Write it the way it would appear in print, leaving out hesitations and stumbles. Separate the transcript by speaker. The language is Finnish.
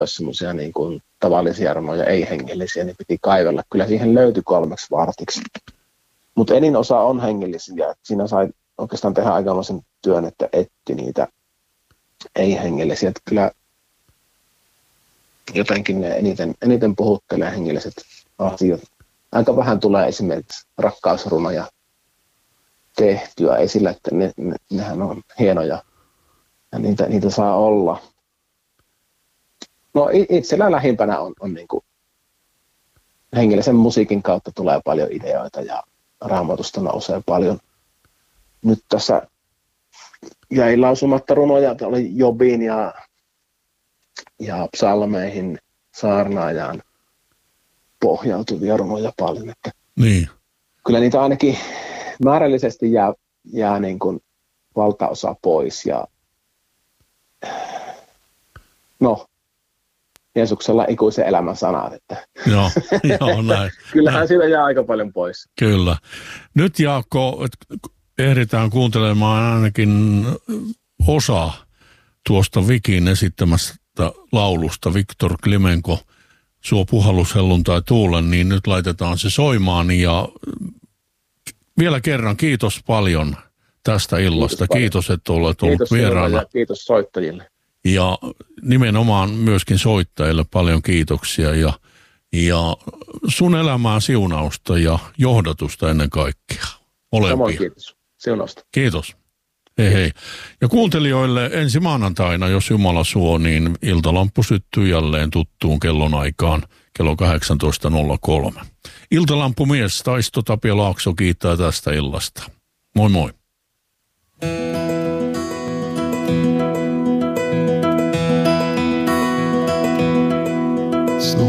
Speaker 1: semmoisia niin kuin tavallisia runoja, ei-hengellisiä, niin piti kaivella. Kyllä siihen löytyi 3 vartiksi. Mutta enin osa on hengellisiä. Siinä sai oikeastaan tehdä aikamoisen työn, että etti niitä ei-hengellisiä. Että kyllä jotenkin ne eniten puhuttelee hengelliset asiat. Aika vähän tulee esimerkiksi rakkausrunoja tehtyä esillä, että nehän on hienoja ja niitä saa olla. No itsellä lähimpänä on niin kuin hengellisen musiikin kautta tulee paljon ideoita ja Raamatusta nousee paljon. Nyt tässä jäi lausumatta runoja, oli Jobiin ja psalmeihin saarnaajaan pohjautuvia runoja paljon. Että
Speaker 2: niin.
Speaker 1: Kyllä niitä ainakin määrällisesti jää niin kuin valtaosa pois ja no, Jeesuksella ikuisen elämän sanat. Että
Speaker 2: Joo, näin.
Speaker 1: Kyllähän
Speaker 2: näin.
Speaker 1: siitä jää aika paljon pois.
Speaker 2: Kyllä. Nyt Jaakko, ehditään kuuntelemaan ainakin osa tuosta Vikin esittämästä laulusta Viktor Klimenko, Suo puhallushelluntai tuulen, niin nyt laitetaan se soimaan ja vielä kerran kiitos paljon tästä illasta. Kiitos että olet ollut vieraana.
Speaker 1: Ja kiitos soittajille.
Speaker 2: Ja nimenomaan myöskin soittajille paljon kiitoksia ja sun elämää siunausta ja johdatusta ennen kaikkea.
Speaker 1: Samoin kiitos. Siunausta.
Speaker 2: Kiitos. Hei. Ja kuuntelijoille ensi maanantaina, jos Jumala suo, niin iltalamppu syttyy jälleen tuttuun kellonaikaan kello 18.03. Iltalampumies Taisto Tapio Laakso kiittää tästä illasta. Moi moi.